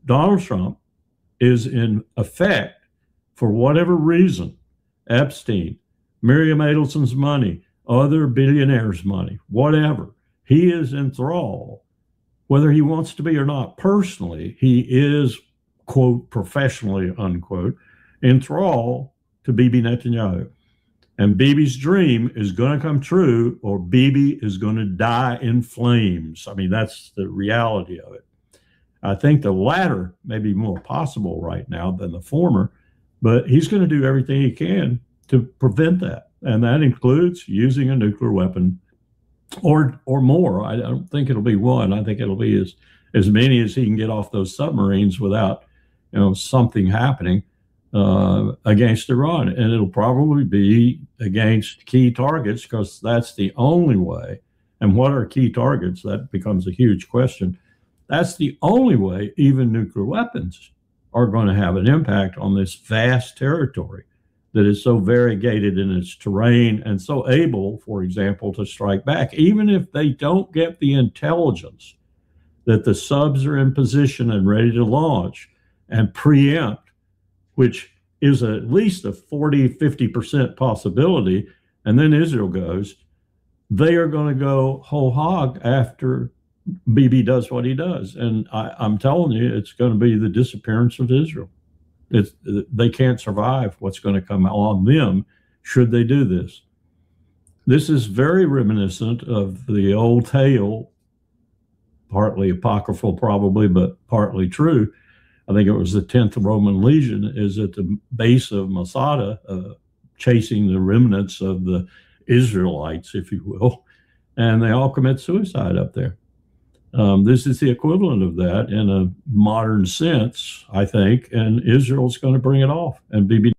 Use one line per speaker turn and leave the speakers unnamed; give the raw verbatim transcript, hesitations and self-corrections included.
Donald Trump is in effect, for whatever reason, Epstein, Miriam Adelson's money, other billionaires' money, whatever, he is in thrall. Whether he wants to be or not personally, he is, quote, professionally, unquote, in thrall to Bibi Netanyahu. And Bibi's dream is going to come true, or Bibi is going to die in flames. I mean, that's the reality of it. I think the latter may be more possible right now than the former, but he's going to do everything he can to prevent that. And that includes using a nuclear weapon or or more. I don't think it'll be one. I think it'll be as, as many as he can get off those submarines without, you know, something happening uh, against Iran. And it'll probably be against key targets, because that's the only way. And what are key targets? That becomes a huge question. That's the only way even nuclear weapons are going to have an impact on this vast territory that is so variegated in its terrain and so able, for example, to strike back, even if they don't get the intelligence that the subs are in position and ready to launch and preempt, which is at least a forty, fifty percent possibility, and then Israel goes, they are going to go whole hog after Bibi does what he does. And I, I'm telling you, it's going to be the disappearance of Israel. It's, they can't survive what's going to come on them should they do this. This is very reminiscent of the old tale, partly apocryphal probably, but partly true. I think it was the tenth Roman Legion is at the base of Masada, uh, chasing the remnants of the Israelites, if you will, and they all commit suicide up there. Um, this is the equivalent of that in a modern sense, I think, and Israel's going to bring it off. And Bibi